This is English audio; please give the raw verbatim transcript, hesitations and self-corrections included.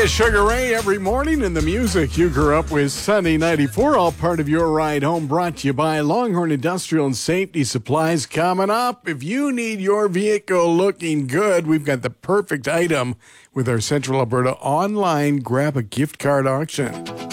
Sugar Ray every morning, and the music you grew up with. Sunny ninety-four, all part of your ride home, brought to you by Longhorn Industrial and Safety Supplies. Coming up, if you need your vehicle looking good, we've got the perfect item with our Central Alberta online grab a gift card auction.